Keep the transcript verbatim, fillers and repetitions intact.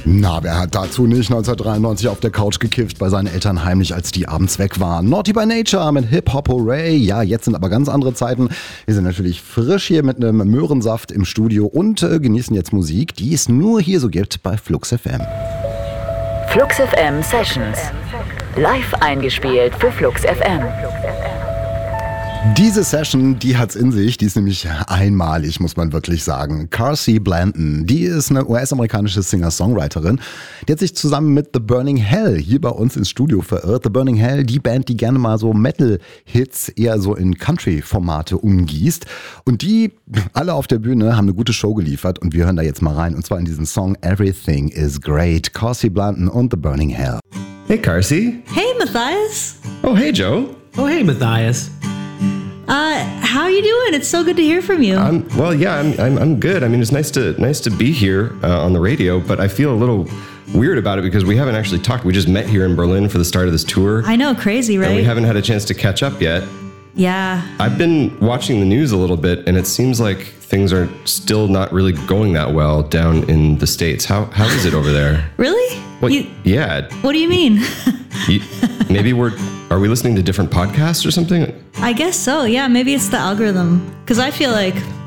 Na, wer hat dazu nicht neunzehnhundertdreiundneunzig auf der Couch gekifft bei seinen Eltern heimlich, als die abends weg waren? Naughty by Nature mit Hip-Hop Hooray. Ja, jetzt sind aber ganz andere Zeiten. Wir sind natürlich frisch hier mit einem Möhrensaft im Studio und äh, genießen jetzt Musik, die es nur hier so gibt bei Flux F M. Flux F M Sessions. Live eingespielt für Flux F M. Diese Session, die hat's in sich, die ist nämlich einmalig, muss man wirklich sagen. Carsey Blanton, die ist eine U S-amerikanische Singer-Songwriterin. Die hat sich zusammen mit The Burning Hell hier bei uns ins Studio verirrt. The Burning Hell, die Band, die gerne mal so Metal-Hits eher so in Country-Formate umgießt. Und die, alle auf der Bühne, haben eine gute Show geliefert und wir hören da jetzt mal rein. Und zwar in diesen Song Everything is Great. Carsey Blanton und The Burning Hell. Hey, Carsey. Hey, Matthias. Oh, hey, Joe. Oh, hey, Matthias. Uh, how are you doing? It's so good to hear from you. Um, well, yeah, I'm, I'm I'm good. I mean, it's nice to nice to be here uh, on the radio, but I feel a little weird about it because we haven't actually talked. We just met here in Berlin for the start of this tour. I know, crazy, right? And we haven't had a chance to catch up yet. Yeah. I've been watching the news a little bit, and it seems like things are still not really going that well down in the States. How how is it over there? Really? Well, You- yeah. What do you mean? You, maybe we're are we listening to different podcasts or something? I guess so. Yeah, maybe it's the algorithm. Because I feel like